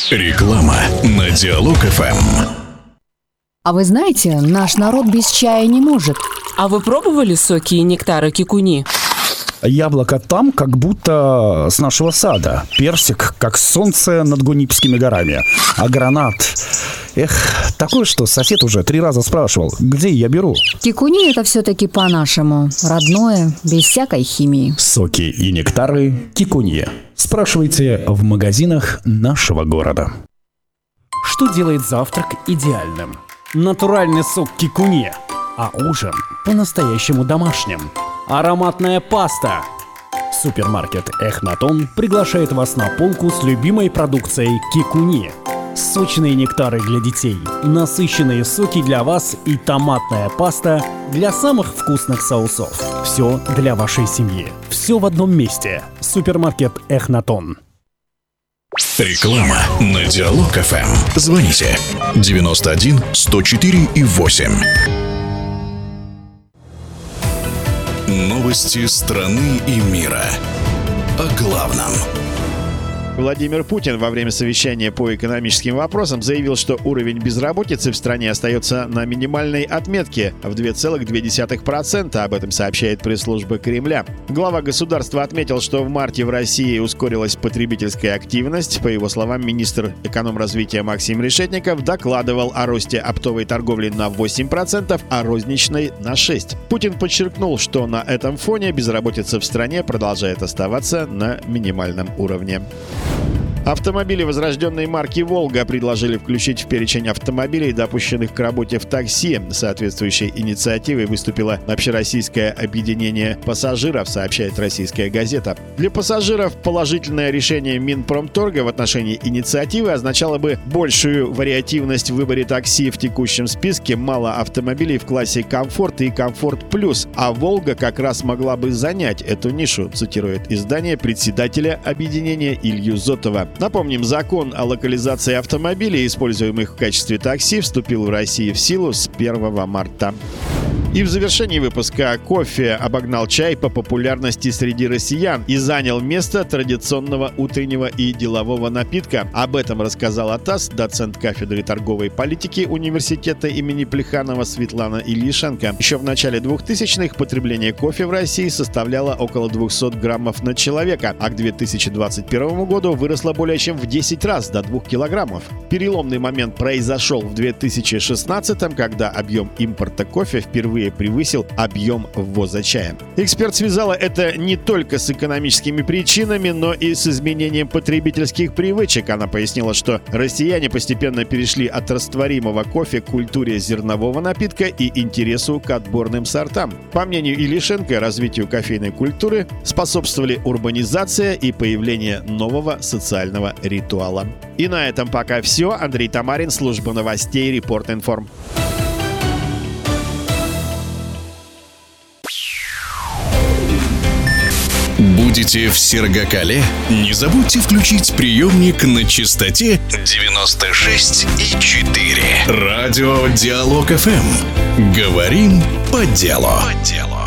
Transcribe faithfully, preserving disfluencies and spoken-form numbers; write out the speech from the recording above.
Реклама на Диалог эф эм. А вы знаете, наш народ без чая не может. А вы пробовали соки и нектары кикуни? Яблоко там, как будто с нашего сада. Персик, как солнце над Гунипскими горами. А гранат... Эх, такое, что сосед уже три раза спрашивал, где я беру. Кикуни — это все-таки по-нашему. Родное, без всякой химии. Соки и нектары Кикуни. Спрашивайте в магазинах нашего города. Что делает завтрак идеальным? Натуральный сок Кикуни. А ужин по-настоящему домашним. Ароматная паста. Супермаркет Эхнатон приглашает вас на полку с любимой продукцией Кикуни. Сочные нектары для детей, насыщенные соки для вас и томатная паста для самых вкусных соусов. Все для вашей семьи. Все в одном месте. Супермаркет Эхнатон. Реклама на Диалог эф эм. Звоните девяносто один сто четыре и восемь. Новости страны и мира. О главном. Владимир Путин во время совещания по экономическим вопросам заявил, что уровень безработицы в стране остается на минимальной отметке в два целых две десятых процента. Об этом сообщает пресс-служба Кремля. Глава государства отметил, что в марте в России ускорилась потребительская активность. По его словам, министр экономразвития Максим Решетников докладывал о росте оптовой торговли на восемь процентов, а розничной на шесть процентов. Путин подчеркнул, что на этом фоне безработица в стране продолжает оставаться на минимальном уровне. Автомобили возрожденной марки «Волга» предложили включить в перечень автомобилей, допущенных к работе в такси. Соответствующей инициативой выступило Общероссийское объединение пассажиров, сообщает «Российская газета». Для пассажиров положительное решение Минпромторга в отношении инициативы означало бы большую вариативность в выборе такси. В текущем списке мало автомобилей в классе «Комфорт» и «Комфорт Плюс», а «Волга» как раз могла бы занять эту нишу, цитирует издание председателя объединения Илью Зотова. Напомним, закон о локализации автомобилей, используемых в качестве такси, вступил в России в силу с первого марта. И в завершении выпуска: кофе обогнал чай по популярности среди россиян и занял место традиционного утреннего и делового напитка. Об этом рассказала ТАСС доцент кафедры торговой политики университета имени Плеханова Светлана Ильишенко. Еще в начале двухтысячных потребление кофе в России составляло около двухсот граммов на человека, а к две тысячи двадцать первому году выросло более чем в десять раз, до двух килограммов. Переломный момент произошел в две тысячи шестнадцатом, когда объем импорта кофе впервые превысил объем ввоза чая. Эксперт связала это не только с экономическими причинами, но и с изменением потребительских привычек. Она пояснила, что россияне постепенно перешли от растворимого кофе к культуре зернового напитка и интересу к отборным сортам. По мнению Ильишенко, развитию кофейной культуры способствовали урбанизация и появление нового социального ритуала. И на этом пока все. Андрей Тамарин, служба новостей, Репорт Информ. Будете в Сергокале? Не забудьте включить приемник на частоте девяносто шесть и четыре. Радио Диалог эф эм. Говорим по делу. По делу.